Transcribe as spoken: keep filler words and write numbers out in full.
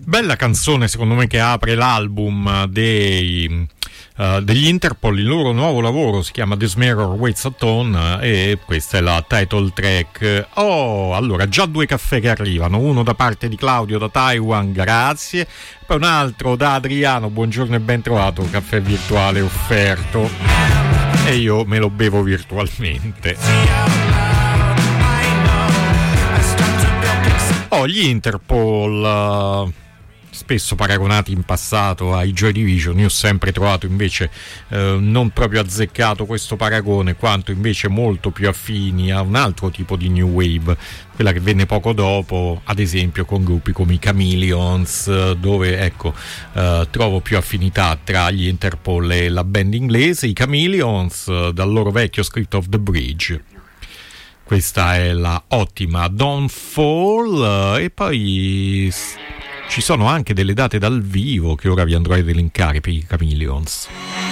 Bella canzone secondo me che apre l'album dei uh, degli Interpol. Il loro nuovo lavoro si chiama This Mirror Waits a Tone e questa è la title track. Oh, allora già due caffè che arrivano, uno da parte di Claudio da Taiwan, grazie, poi un altro da Adriano, buongiorno e ben trovato, caffè virtuale offerto e io me lo bevo virtualmente. Oh, gli Interpol, uh, spesso paragonati in passato ai Joy Division, io ho sempre trovato invece uh, non proprio azzeccato questo paragone, quanto invece molto più affini a un altro tipo di new wave, quella che venne poco dopo, ad esempio con gruppi come i Chameleons, dove ecco uh, trovo più affinità tra gli Interpol e la band inglese. I Chameleons, uh, dal loro vecchio Script of the Bridge. Questa è la ottima Don't Fall, e poi ci sono anche delle date dal vivo che ora vi andrò a elencare per i Chameleons.